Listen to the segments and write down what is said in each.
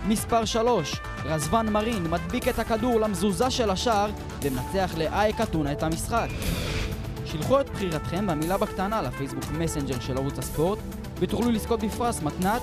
מספר 3, רזוון מרין מדביק את הכדור למזוזה של השער ומנצח לאייק אתונה את המשחק. שילחו את בחירתכם במילה בקטנה לפייסבוק מסנג'ר של ערוץ הספורט ותוכלו לזכות בפרס מתנת.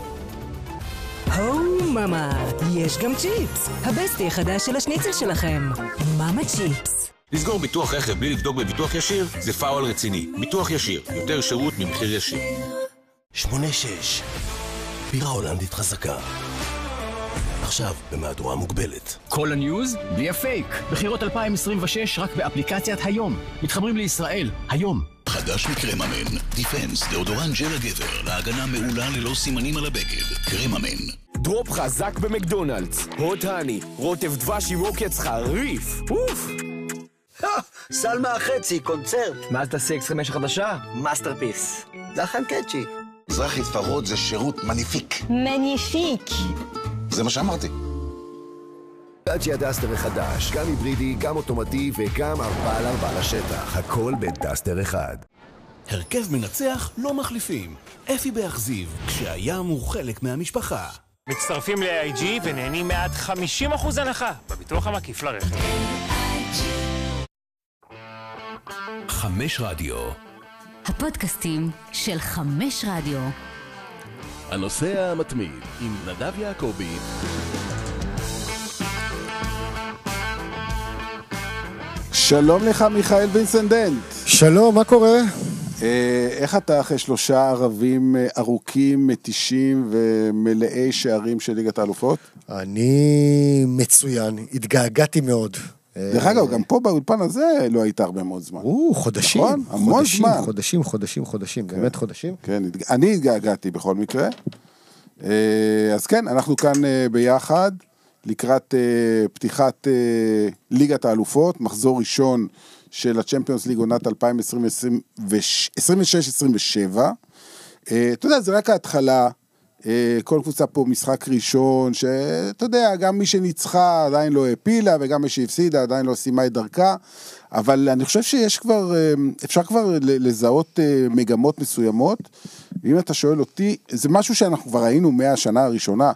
מאמה, יש גם צ'יפס, הבסטי החדש של השניצל שלכם. מאמה צ'יפס. לסגור ביטוח רכב בלי לבדוק בביטוח ישיר זה פאול רציני. ביטוח ישיר, יותר שירות ממחיר ישיר. 8-6, בירה הולנדית חזקה. עכשיו במהדורה מוגבלת. כל הניוז בלי הפייק. בחירות 2026 רק באפליקציית היום. מתחברים לישראל היום. חדש מקרממן, דיפנס, דאודורן ג'ל הגבר, להגנה מעולה ללא סימנים על הבגד. קרממן. דרופ חזק במקדונלדס. הוט הני, רוטב דבש עם עוקץ חריף. אוף! סלמה החצי, קונצרט. מאזדה CX-5 חדשה? מאסטרפיס. זה אכן קאצ'י. מזרחי תפרות זה שירות מניפיק. מניפיק. זה מה שאמרתי. דאצ'יה דאסטר החדש, גם היברידי, גם אוטומטי וגם 4x4 לשטח. הכל בדאסטר אחד. הרכב מנצח לא מחליפים. אפי באכזיב, כשהים הוא חלק מהמשפחה. מצטרפים ל-AIG ונהנים מעד 50% הנחה בביטוח המקיף לרכב. 5 רדיו. הפודקאסטים של 5 רדיו. הנושא המתמיד עם נדב יעקבי. שלום לך מיכאל וינסנדנט. שלום, מה קורה? איך אתה אחרי 3 ערבים ארוכים, מתישים ומלאי שערים של ליגת האלופות? אני מצוין, התגעגעתי מאוד. דרך אגב, גם פה באולפן הזה לא היית הרבה מאוד זמן. חודשים. נכון? המון זמן. חודשים, באמת חודשים. כן, אני התגעגעתי בכל מקרה. אז כן, אנחנו כאן ביחד, לקראת פתיחת ליגת האלופות, מחזור ראשון של הצ'מפיונס ליג עונת 2026-27. אתה יודע, זה רק ההתחלה, כל קבוצה פה משחק ראשון, שאתה יודע, גם מי שניצחה עדיין לא הפילה, וגם מי שהפסידה עדיין לא סיימה את דרכה, אבל אני חושב שיש כבר, אפשר כבר לזהות מגמות מסוימות, ואם אתה שואל אותי, זה משהו שאנחנו כבר ראינו מהשנה הראשונה,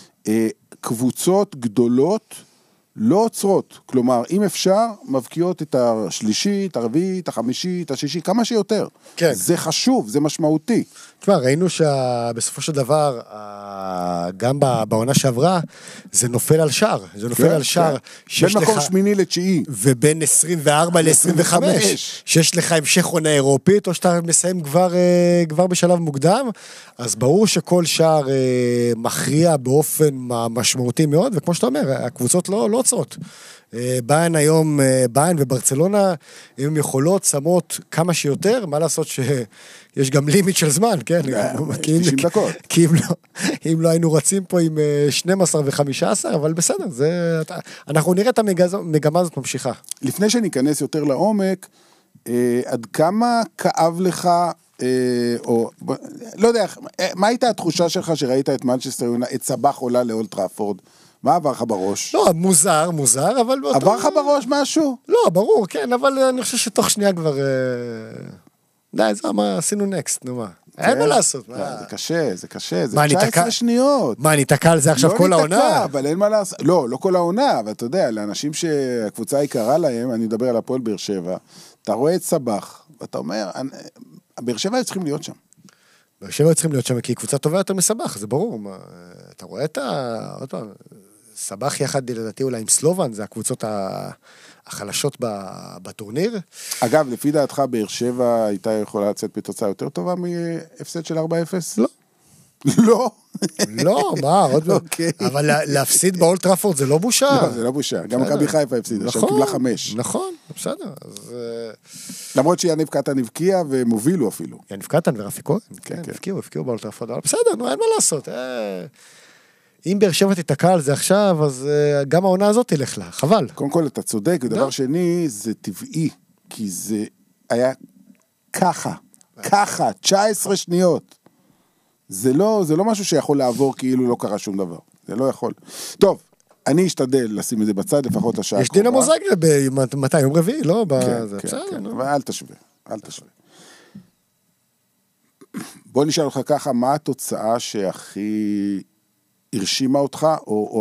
קבוצות גדולות לא עוצרות, כלומר, אם אפשר, מבקיעות את השלישית, הרביעית, החמישית, השישית, כמה שיותר. כן. זה חשוב, זה משמעותי. כבר ראינו שבסופו של דבר, גם בעונה שעברה, זה נופל על שער. זה נופל על שער. בין מקום 8 ל-9. ובין 24 ל-25. שיש לך המשך עונה אירופית, או שאתה מסיים כבר בשלב מוקדם, אז ברור שכל שער מכריע באופן משמעותי מאוד, וכמו שאתה אומר, הקבוצות לא עוצרות. ביין היום, ביין וברצלונה, אם הם יכולות, שמות כמה שיותר, מה לעשות שיש גם לימיט של זמן, כן? 90 דקות. כי אם לא היינו רצים פה עם 12 ו-15, אבל בסדר, אנחנו נראה את המגמה הזאת ממשיכה. לפני שניכנס יותר לעומק, עד כמה כאב לך, או לא יודע, מה הייתה התחושה שלך שראית את מנצ'סטר יונייטד, את סבח עולה לאולד טראפורד? מה עבר לך בראש? לא, מוזר, אבל... עבר לך בראש משהו? לא, ברור, כן, אבל אני חושב שתוך שנייה כבר... די, זה מה עשינו נקסט, נו מה. אין מה לעשות. זה קשה, זה 19 שניות. מה, ניתקע על זה עכשיו כל העונה? לא ניתקע, אבל אין מה לעשות. לא כל העונה, אבל אתה יודע, לאנשים שהקבוצה יקרה להם, אני מדבר על הפועל באר שבע, אתה רואה את סבח, ואתה אומר, באר שבע צריכים להיות שם. באר שבע צריכים להיות שם, כי היא קבוצה טובה יותר מסבח, זה ברור. אתה רואה את עוד פעם, סבח יחד, לדעתי אולי עם סלובן, זה הקבוצות החלשות בטורניר. אגב, לפי דעתך, באר שבע הייתה יכולה לצאת בתוצאה יותר טובה מהפסד של 4-0? לא. לא? לא, מה, עוד לא. אבל להפסיד באולד טראפורד זה לא בושה. לא, זה לא בושה. גם מכבי חיפה הפסידה, שם קיבלה 5. נכון, בסדר. למרות שיניב קטן הבקיע והם הובילו אפילו. יניב קטן ורפי כהן, כן, הבקיעו באולד טראפורד, אבל בסדר, נו, אין מה לעשות. אם באר שבע תתקע על זה עכשיו, אז גם העונה הזאת תלך לה, חבל. קודם כל אתה צודק, ודבר שני, זה טבעי, כי זה היה ככה, 19 שניות. זה לא משהו שיכול לעבור כאילו לא קרה שום דבר. זה לא יכול. טוב, אני אשתדל לשים את זה בצד, לפחות השעה יש דינמו זאגרב במתי? יום רביעי, לא? כן, אבל אל תשווה. בוא נשאל אותך ככה, מה התוצאה שהכי הרשימה אותך, או